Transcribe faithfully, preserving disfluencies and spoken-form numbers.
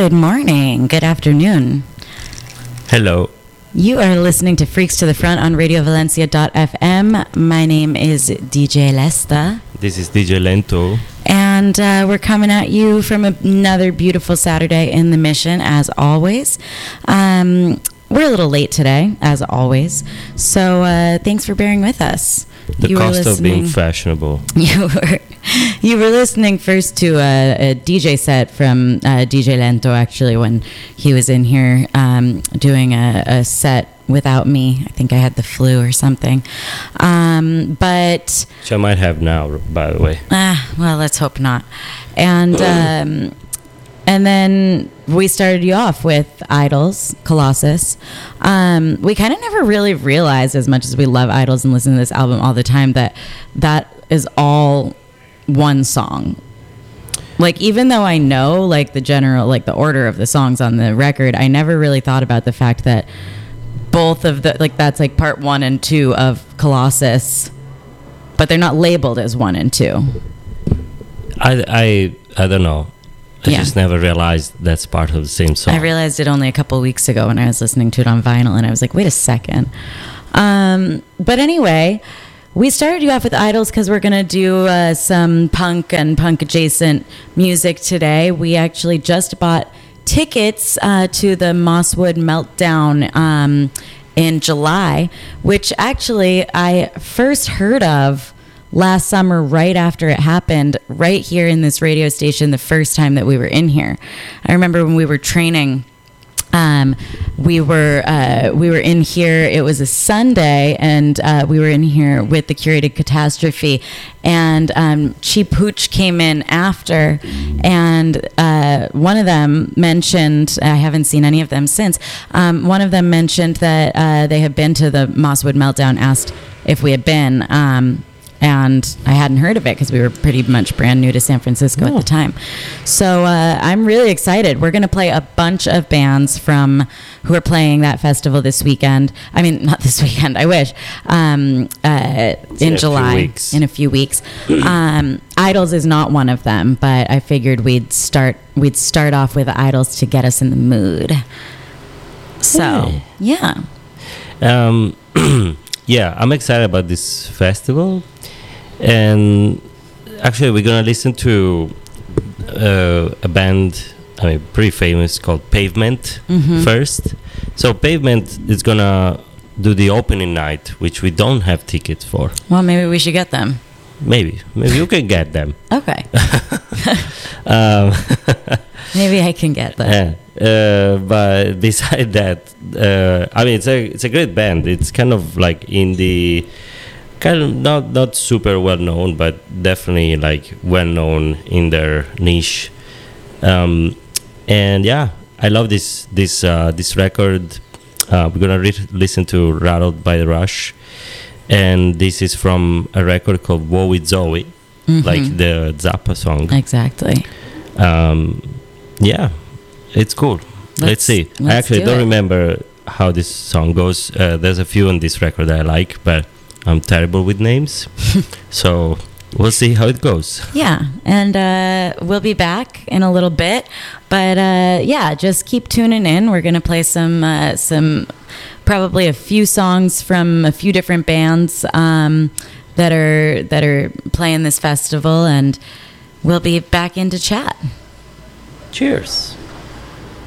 Good morning, good afternoon. Hello. You are listening to Freaks to the Front on radio valencia dot f m. My name is D J Lesta. This is D J Lento. And uh, we're coming at you from another beautiful Saturday in the Mission, as always. Um, we're a little late today, as always. So uh, thanks for bearing with us. The you cost of being fashionable. You were, you were listening first to a, a D J set from uh, D J Lento, actually, when he was in here um, doing a, a set without me. I think I had the flu or something. Um, but... Which I might have now, by the way. Ah, well, let's hope not. And... Um, And then we started you off with Idols, Colossus. Um, we kind of never really realized, as much as we love Idols and listen to this album all the time, that that is all one song. Like, even though I know, like, the general, like, the order of the songs on the record, I never really thought about the fact that both of the, like, that's, like, part one and two of Colossus, but they're not labeled as one and two. I, I, I don't know. I Yeah. just never realized that's part of the same song. I realized it only a couple weeks ago when I was listening to it on vinyl, and I was like, wait a second. Um, but anyway, we started you off with Idols because we're going to do uh, some punk and punk-adjacent music today. We actually just bought tickets uh, to the Mosswood Meltdown um, in July, which actually I first heard of last summer, right after it happened, right here in this radio station, the first time that we were in here. I remember when we were training, um, we were uh, we were in here. It was a Sunday, and uh, we were in here with the Curated Catastrophe, and um, Cheap Hooch came in after, and uh, one of them mentioned, I haven't seen any of them since, um, one of them mentioned that uh, they had been to the Mosswood Meltdown, asked if we had been, um, and I hadn't heard of it because we were pretty much brand new to San Francisco Oh. at the time. So uh, I'm really excited. We're going to play a bunch of bands from who are playing that festival this weekend. I mean, not this weekend, I wish. Um, uh, in, in July, a few weeks. in a few weeks. um, Idols is not one of them, but I figured we'd start we'd start off with Idols to get us in the mood. So, Hey. yeah. Um, yeah, I'm excited about this festival. And actually, we're going to listen to uh, a band, I mean, pretty famous, called Pavement Mhm. first. So Pavement is going to do the opening night, which we don't have tickets for. Well, maybe we should get them. Maybe. Maybe you can get them. Okay. Um, Maybe I can get them. yeah. Uh, but beside that, uh, I mean, it's a it's a great band. It's kind of like indie, kind of not not super well known, but definitely like well known in their niche. Um, and yeah, I love this this uh, this record. Uh, we're gonna re- listen to "Rattled by the Rush," and this is from a record called "Woe with Zoe," Mhm. like the Zappa song. Exactly. Um, yeah, it's cool. Let's, Let's- see. I let's actually do don't it. remember how this song goes. Uh, there's a few on this record that I like, but I'm terrible with names. So we'll see how it goes. Yeah, and uh, we'll be back in a little bit, but uh, yeah, just keep tuning in. We're gonna play some uh, some probably a few songs from a few different bands um, that are that are playing this festival, and we'll be back in to chat. Cheers.